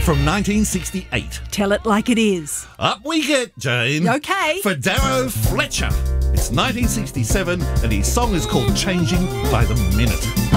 from 1968. Tell it like it is. Up we get, Jane. Okay. For Darrow Fletcher. It's 1967 and his song is called Changing by the Minute.